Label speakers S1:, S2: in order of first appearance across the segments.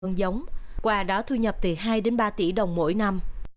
S1: con giống, qua đó thu nhập từ 2 đến 3 tỷ đồng mỗi năm.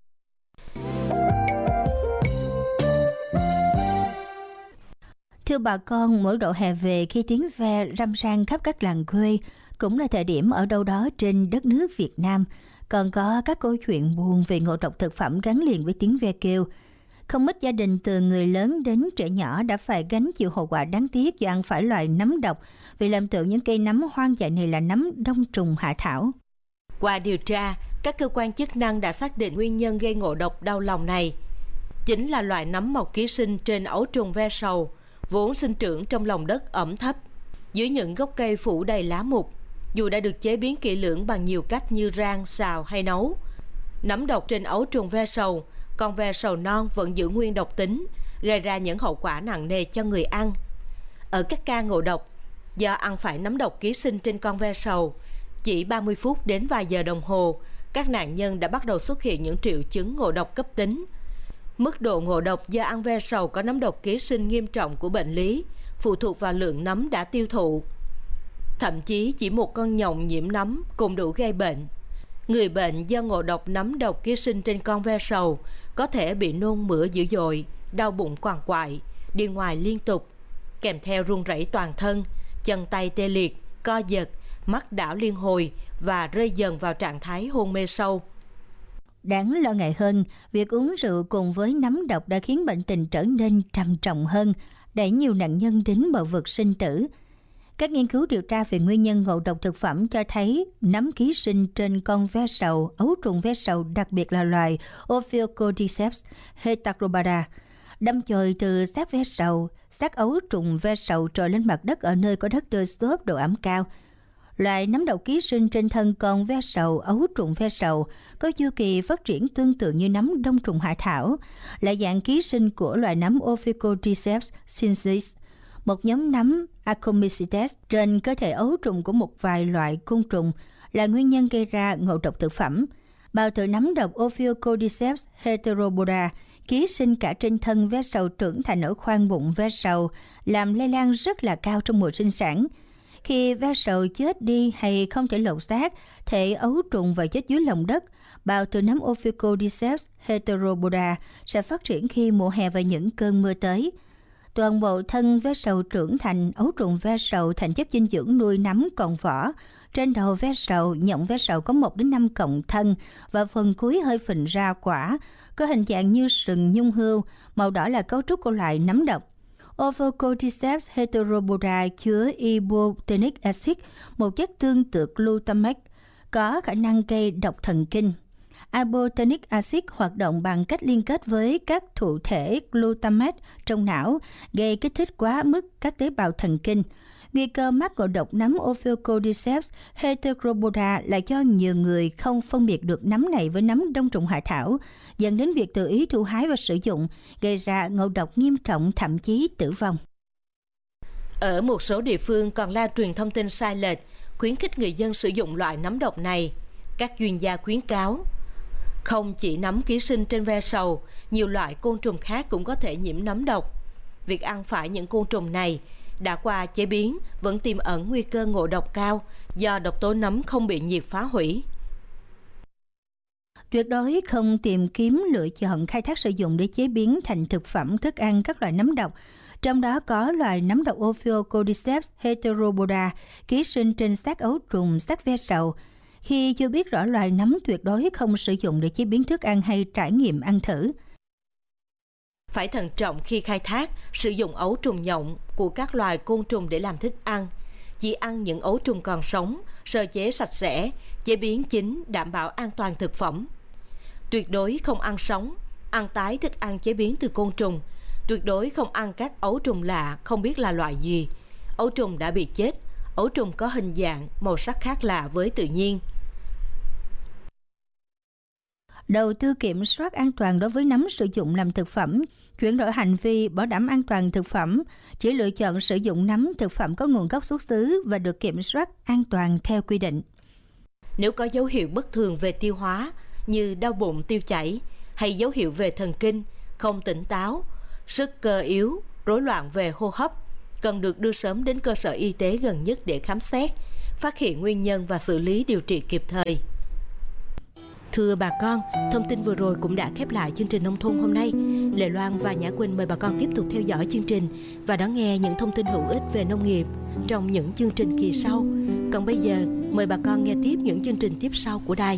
S2: Thưa bà con, mỗi độ hè về khi tiếng ve râm ran khắp các làng quê cũng là thời điểm ở đâu đó trên đất nước Việt Nam còn có các câu chuyện buồn về ngộ độc thực phẩm gắn liền với tiếng ve kêu. Không ít gia đình từ người lớn đến trẻ nhỏ đã phải gánh chịu hậu quả đáng tiếc do ăn phải loại nấm độc vì lầm tưởng những cây nấm hoang dại này là nấm đông trùng hạ thảo.
S1: Qua điều tra, các cơ quan chức năng đã xác định nguyên nhân gây ngộ độc đau lòng này chính là loại nấm mọc ký sinh trên ấu trùng ve sầu, vốn sinh trưởng trong lòng đất ẩm thấp, dưới những gốc cây phủ đầy lá mục. Dù đã được chế biến kỹ lưỡng bằng nhiều cách như rang, xào hay nấu, nấm độc trên ấu trùng ve sầu, con ve sầu non vẫn giữ nguyên độc tính, gây ra những hậu quả nặng nề cho người ăn. Ở các ca ngộ độc do ăn phải nấm độc ký sinh trên con ve sầu, chỉ 30 phút đến vài giờ đồng hồ, các nạn nhân đã bắt đầu xuất hiện những triệu chứng ngộ độc cấp tính. Mức độ ngộ độc do ăn ve sầu có nấm độc ký sinh nghiêm trọng của bệnh lý phụ thuộc vào lượng nấm đã tiêu thụ. Thậm chí chỉ một con nhộng nhiễm nấm cũng đủ gây bệnh. Người bệnh do ngộ độc nấm độc ký sinh trên con ve sầu có thể bị nôn mửa dữ dội, đau bụng quằn quại, đi ngoài liên tục, kèm theo run rẩy toàn thân, chân tay tê liệt, co giật, mắt đảo liên hồi và rơi dần vào trạng thái hôn mê sâu.
S2: Đáng lo ngại hơn, việc uống rượu cùng với nấm độc đã khiến bệnh tình trở nên trầm trọng hơn, đẩy nhiều nạn nhân đến bờ vực sinh tử. Các nghiên cứu điều tra về nguyên nhân ngộ độc thực phẩm cho thấy nấm ký sinh trên con ve sầu, ấu trùng ve sầu, đặc biệt là loài Ophiocordyceps heterobada, đâm chồi từ xác ve sầu, xác ấu trùng ve sầu trồi lên mặt đất ở nơi có đất tơi xốp, độ ẩm cao. Loại nấm độc ký sinh trên thân con ve sầu, ấu trùng ve sầu có chu kỳ phát triển tương tự như nấm đông trùng hạ thảo, là dạng ký sinh của loài nấm Ophiocordyceps sinensis, một nhóm nấm Accomycetes trên cơ thể ấu trùng của một vài loại côn trùng, là nguyên nhân gây ra ngộ độc thực phẩm. Bào tử nấm độc Ophiocordyceps heteroboda ký sinh cả trên thân ve sầu trưởng thành ở khoang bụng ve sầu, làm lây lan rất là cao trong mùa sinh sản. Khi ve sầu chết đi hay không thể lột xác, thể ấu trùng và chết dưới lòng đất, bào tử nấm Ophiocordyceps heteroboda sẽ phát triển khi mùa hè và những cơn mưa tới. Toàn bộ thân ve sầu trưởng thành, ấu trùng ve sầu thành chất dinh dưỡng nuôi nấm còn vỏ. Trên đầu ve sầu, nhộng ve sầu có 1 đến 5 cọng thân và phần cuối hơi phình ra quả, có hình dạng như sừng nhung hươu, màu đỏ là cấu trúc của loại nấm độc. Ophiocordyceps heteroboda chứa ibotenic acid, một chất tương tự glutamate, có khả năng gây độc thần kinh. Ibotenic acid hoạt động bằng cách liên kết với các thụ thể glutamate trong não, gây kích thích quá mức các tế bào thần kinh. Nguy cơ mắc ngộ độc nấm Ophiocordyceps heteroboda là do nhiều người không phân biệt được nấm này với nấm đông trùng hạ thảo, dẫn đến việc tự ý thu hái và sử dụng, gây ra ngộ độc nghiêm trọng, thậm chí tử vong.
S1: Ở một số địa phương còn lan truyền thông tin sai lệch, khuyến khích người dân sử dụng loại nấm độc này. Các chuyên gia khuyến cáo, không chỉ nấm ký sinh trên ve sầu, nhiều loại côn trùng khác cũng có thể nhiễm nấm độc. Việc ăn phải những côn trùng này đã qua chế biến vẫn tiềm ẩn nguy cơ ngộ độc cao do độc tố nấm không bị nhiệt phá hủy.
S2: Tuyệt đối không tìm kiếm, lựa chọn, khai thác sử dụng để chế biến thành thực phẩm, thức ăn các loại nấm độc, trong đó có loài nấm độc Ophiocordyceps heteroboda ký sinh trên xác ấu trùng, xác ve sầu. Khi chưa biết rõ loài nấm, tuyệt đối không sử dụng để chế biến thức ăn hay trải nghiệm ăn thử.
S1: Phải thận trọng khi khai thác, sử dụng ấu trùng nhộng của các loài côn trùng để làm thức ăn. Chỉ ăn những ấu trùng còn sống, sơ chế sạch sẽ, chế biến chín, đảm bảo an toàn thực phẩm. Tuyệt đối không ăn sống, ăn tái thức ăn chế biến từ côn trùng. Tuyệt đối không ăn các ấu trùng lạ không biết là loại gì. Ấu trùng đã bị chết, ấu trùng có hình dạng, màu sắc khác lạ với tự nhiên.
S2: Đầu tư kiểm soát an toàn đối với nấm sử dụng làm thực phẩm, chuyển đổi hành vi bảo đảm an toàn thực phẩm, chỉ lựa chọn sử dụng nấm thực phẩm có nguồn gốc xuất xứ và được kiểm soát an toàn theo quy định.
S1: Nếu có dấu hiệu bất thường về tiêu hóa như đau bụng, tiêu chảy hay dấu hiệu về thần kinh, không tỉnh táo, sức cơ yếu, rối loạn về hô hấp, cần được đưa sớm đến cơ sở y tế gần nhất để khám xét. phát hiện nguyên nhân và xử lý điều trị kịp thời. Thưa bà con, thông tin vừa rồi cũng đã khép lại chương trình Nông thôn hôm nay. Lệ Loan và Nhã Quỳnh mời bà con tiếp tục theo dõi chương trình và đón nghe những thông tin hữu ích về nông nghiệp trong những chương trình kỳ sau. Còn bây giờ, mời bà con nghe tiếp những chương trình tiếp sau của đài.